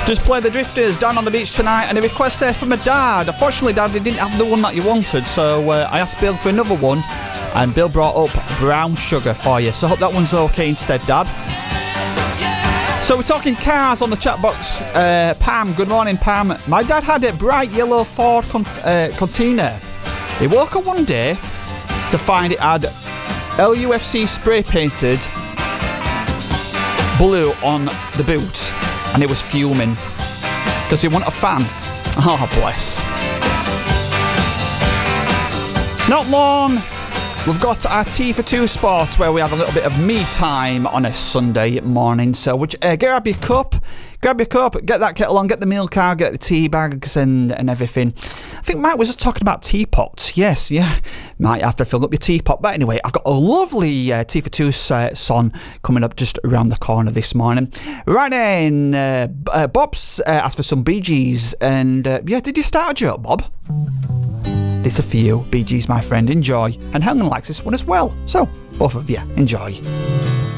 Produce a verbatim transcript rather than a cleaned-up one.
Just play the Drifters down on the beach tonight, and a request there from my dad. Unfortunately, Dad, he didn't have the one that you wanted, so uh, I asked Bill for another one, and Bill brought up Brown Sugar for you. So I hope that one's okay instead, Dad. So we're talking cars on the chat box. Uh, Pam, good morning, Pam. My dad had a bright yellow Ford con- uh, Cortina. He woke up one day to find it had L U F C spray painted blue on the boot, and it was fuming. Does he want a fan? Oh, bless. Not long. We've got our Tea for Two sport where we have a little bit of me time on a Sunday morning. So would you, uh, grab your cup, grab your cup, get that kettle on, get the milk out, get the tea bags and, and everything. I think Mike was just talking about teapots. Yes, yeah, might have to fill up your teapot. But anyway, I've got a lovely uh, Tea for Two uh, song coming up just around the corner this morning. Right then, uh, uh, Bob's uh, asked for some Bee Gees. And uh, yeah, did you start a joke, Bob? This is for you, Bee Gees, my friend. Enjoy. And Helen likes this one as well. So, both of you, enjoy.